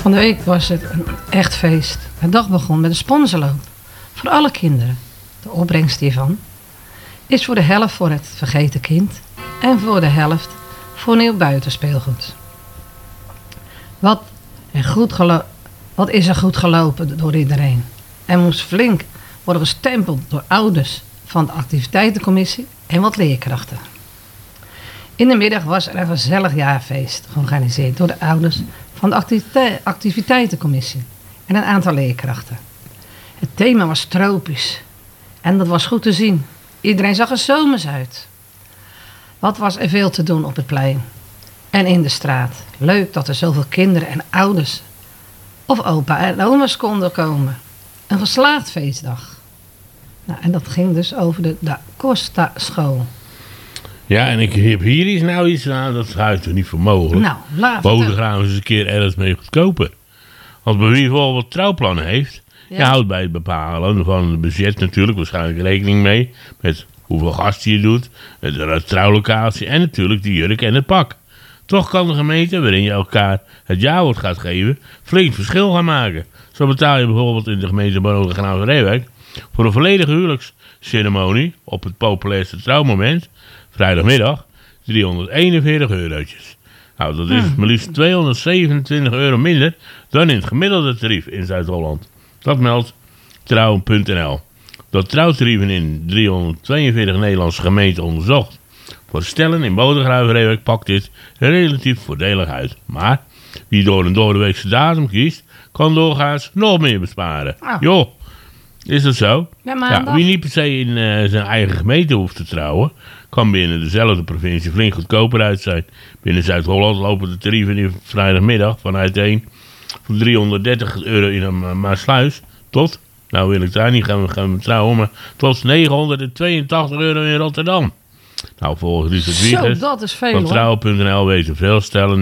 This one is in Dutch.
Van de week was het een echt feest. De dag begon met een sponsorloop voor alle kinderen. De opbrengst hiervan is voor de helft voor het vergeten kind en voor de helft voor nieuw buitenspeelgoed. Wat is er goed gelopen door iedereen? Er moest flink worden gestempeld door ouders van de activiteitencommissie en wat leerkrachten. In de middag was er een gezellig jaarfeest georganiseerd door de ouders van de activiteitencommissie en een aantal leerkrachten. Het thema was tropisch en dat was goed te zien. Iedereen zag er zomers uit. Wat was er veel te doen op het plein en in de straat. Leuk dat er zoveel kinderen en ouders of opa en oma's konden komen. Een geslaagd feestdag. Nou, en dat ging dus over de Da Costa school. Ja, en ik heb hier iets aan, dat houdt er niet voor mogelijk. Nou, laat Bodegraven is eens een keer ergens mee goedkoper. Want bij wie bijvoorbeeld trouwplannen heeft, je houdt bij het bepalen van het budget natuurlijk waarschijnlijk rekening mee met hoeveel gasten je doet, de trouwlocatie en natuurlijk de jurk en het pak. Toch kan de gemeente, waarin je elkaar het jaarwoord gaat geven, flink verschil gaan maken. Zo betaal je bijvoorbeeld in de gemeente Bodegraven-Reeuwijk voor een volledige huwelijksceremonie op het populairste trouwmoment, vrijdagmiddag, 341 eurotjes. Nou, dat is maar liefst 227 euro minder dan in het gemiddelde tarief in Zuid-Holland. Dat meldt trouw.nl. Dat trouwtarieven in 342 Nederlandse gemeenten onderzocht. Voor stellen in Bodegraven-Reeuwijk pakt dit relatief voordelig uit. Maar wie door een doordeweekse datum kiest, kan doorgaans nog meer besparen. Oh. Joh, is dat zo? Ja, wie niet per se in zijn eigen gemeente hoeft te trouwen, kan binnen dezelfde provincie flink goedkoper uit zijn. Binnen Zuid-Holland lopen de tarieven in vrijdagmiddag vanuit van 330 euro in een Maasluis tot, nou wil ik daar niet gaan trouwen, maar tot 982 euro in Rotterdam. Nou, volgens Richard Wiegers dat is veel, van trouw.nl weten veel stellen